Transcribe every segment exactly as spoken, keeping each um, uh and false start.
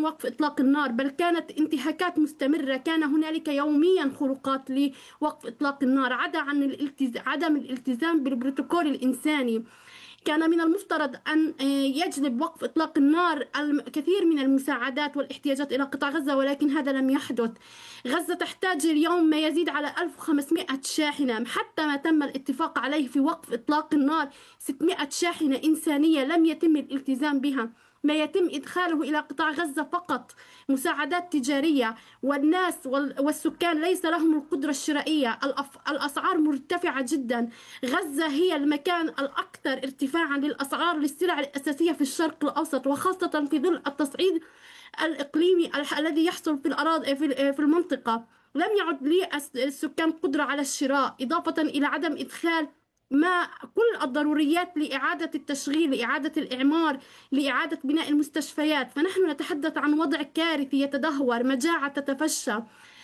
وقف إطلاق النار، بل كانت انتهاكات مستمرة. كان هنالك يوميا خروقات لوقف إطلاق النار، عدا عن الالتزام عدم الالتزام بالبروتوكول الإنساني. كان من المفترض أن يجلب وقف إطلاق النار الكثير من المساعدات والاحتياجات إلى قطاع غزة، ولكن هذا لم يحدث. غزة تحتاج اليوم ما يزيد على ألف وخمسمائة شاحنة حتى ما تم الاتفاق عليه في وقف إطلاق النار. ستمائة شاحنة إنسانية لم يتم الالتزام بها، ما يتم إدخاله إلى قطاع غزة فقط مساعدات تجارية، والناس والسكان ليس لهم القدرة الشرائية. الأسعار مرتفعة جدا. غزة هي المكان الأكثر ارتفاعا للأسعار للسلع الأساسية في الشرق الأوسط، وخاصة في ظل التصعيد الإقليمي الذي يحصل في الأراضي في المنطقة. لم يعد للسكان قدرة على الشراء، إضافة إلى عدم إدخال ما كل الضروريات لإعادة التشغيل، لإعادة الإعمار، لإعادة بناء المستشفيات. فنحن نتحدث عن وضع كارثي يتدهور، مجاعة تتفشى،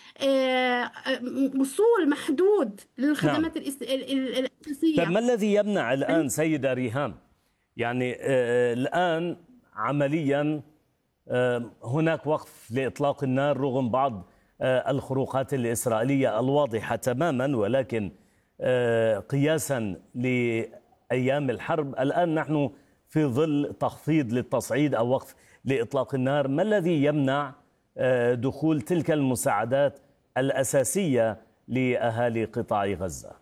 وصول محدود للخدمات نعم. الأساسية. طيب ما الذي يمنع الآن سيدة ريهام، يعني آه الآن عمليا آه هناك وقف لإطلاق النار رغم بعض آه الخروقات الإسرائيلية الواضحة تماما، ولكن قياسا لأيام الحرب الآن نحن في ظل تخفيض للتصعيد أو وقف لإطلاق النار. ما الذي يمنع دخول تلك المساعدات الأساسية لأهالي قطاع غزة؟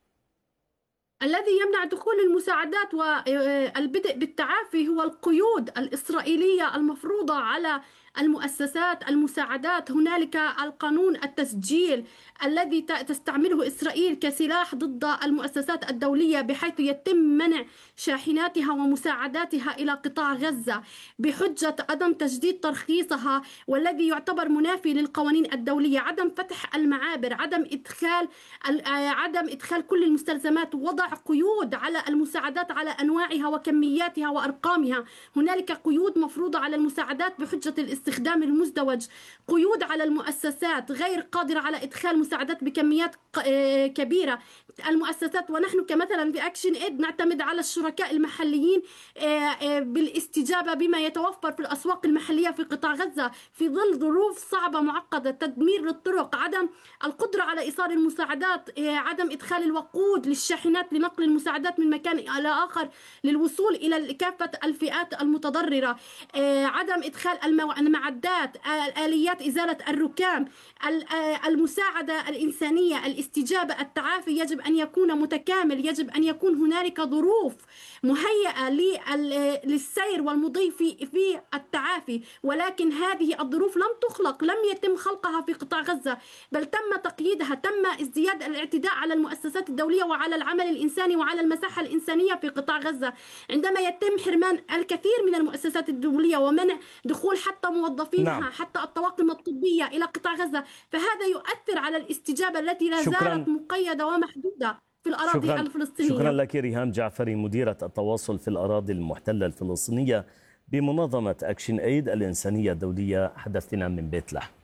الذي يمنع دخول المساعدات والبدء بالتعافي هو القيود الإسرائيلية المفروضة على المؤسسات المساعدات. هنالك القانون التسجيل الذي تستعمله إسرائيل كسلاح ضد المؤسسات الدولية، بحيث يتم منع شاحناتها ومساعداتها إلى قطاع غزة بحجة عدم تجديد ترخيصها، والذي يعتبر منافي للقوانين الدولية. عدم فتح المعابر، عدم إدخال عدم إدخال كل المستلزمات، وضع قيود على المساعدات على أنواعها وكمياتها وأرقامها. هنالك قيود مفروضة على المساعدات بحجة الاستخدام المزدوج، قيود على المؤسسات غير قادرة على إدخال مساعدات بكميات كبيرة. المؤسسات ونحن كمثلا في أكشن إيد نعتمد على الشركاء المحليين بالاستجابة بما يتوفر في الأسواق المحلية في قطاع غزة في ظل ظروف صعبة معقدة، تدمير للطرق، عدم القدرة على إيصال المساعدات، عدم إدخال الوقود للشاحنات لنقل المساعدات من مكان إلى آخر للوصول إلى كافة الفئات المتضررة، عدم إدخال المعدات، آليات إزالة الركام. المساعدة الإنسانية، الاستجابة، التعافي يجب أن يكون متكامل، يجب أن يكون هنالك ظروف مهيئة للسير والمضي في في التعافي، ولكن هذه الظروف لم تخلق، لم يتم خلقها في قطاع غزة، بل تم تقييدها، تم ازدياد الاعتداء على المؤسسات الدولية وعلى العمل الإنساني وعلى المساحة الإنسانية في قطاع غزة. عندما يتم حرمان الكثير من المؤسسات الدولية ومنع دخول حتى موظفينها، نعم. حتى الطواقم الطبية إلى قطاع غزة، فهذا يؤثر على الاستجابة التي لا زالت مقيدة ومحدودة في الأراضي شكرا. الفلسطينية. شكرا لك ريهام جعفري، مديرة التواصل في الأراضي المحتلة الفلسطينية بمنظمة أكشن إيد الإنسانية الدولية، حدثتنا من بيت لحم.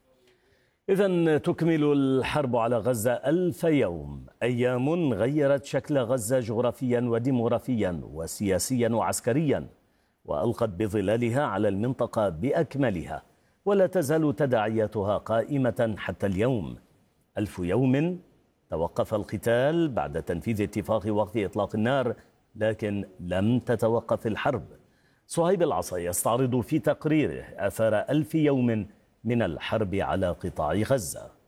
إذن تكمل الحرب على غزة ألف يوم، أيام غيرت شكل غزة جغرافيا وديموغرافيا وسياسيا وعسكريا، وألقت بظلالها على المنطقة بأكملها، ولا تزال تداعياتها قائمة حتى اليوم. ألف يوم توقف القتال بعد تنفيذ اتفاق وقف إطلاق النار، لكن لم تتوقف الحرب. صهيب العصا يستعرض في تقريره آثار ألف يوم من الحرب على قطاع غزة.